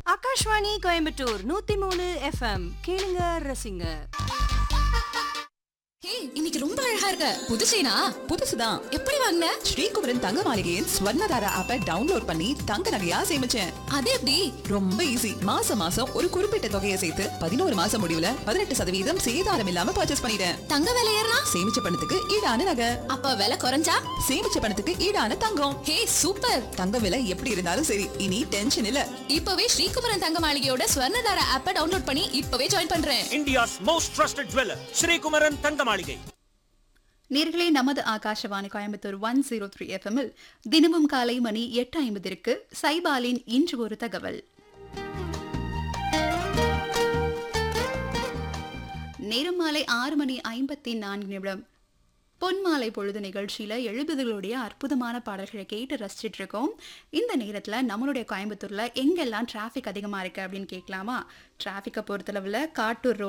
Akashvani Coimbatore 103 FM கேளுங்க ரசிங்க. இன்னைக்கு ரொம்ப அழகா இருக்க. புது செயினா? புதுசுதான். எப்படி வாங்குன? ஸ்ரீகுமரன் தங்க மாளிகையின் ஸ்வர்ணதாரா ஆப்பை டவுன்லோட் பண்ணி தங்க நகையா சேமிச்சேன். அது எப்படி? ரொம்ப ஈஸி. மாசம் மாசம் ஒரு குறிப்பிட்ட தொகையை சேர்த்து 11 மாசம் முடிவுல 18% சேதாரம் இல்லாம பர்ச்சேஸ் பண்ணிட்டேன். தங்க விலை ஏறினா? சேமிச்ச பணத்துக்கு ஈடான நகை. அப்ப விலை குறைஞ்சா? சேமிச்ச பணத்துக்கு ஈடான தங்கம். ஹே சூப்பர். தங்க விலை எப்படி இருந்தாலும் சரி, இனி டென்ஷன் இல்ல. இப்பவே ஸ்ரீகுமரன் தங்க மாளிகையோட ஸ்வர்ணதாரா ஆப்பை டவுன்லோட் பண்ணி இப்பவே ஜாயின் பண்றேன். India's most trusted jeweler, Sri Kumaran தங்க மாளிகை. நேர்களே, நமது ஆகாஷவாணி கோயம்புத்தூர் 103 எஃப்எம்மில் தினமும் காலை மணி 8:50 சைபாலின் இன்று ஒரு தகவல். நேரம் மாலை 6:54. பொன்மாலை பொழுது நிகழ்ச்சியில 70களுடைய அற்புதமான பாடல்களை கேட்டு ரசிச்சுட்டு இருக்கோம். இந்த நேரத்துல நம்மளுடைய கோயம்புத்தூர்ல எங்கெல்லாம் டிராபிக் அதிகமா இருக்கு அப்படின்னு கேட்கலாமா? டிராபிக்கை பொறுத்தளவுல காட்டூர் ரோடு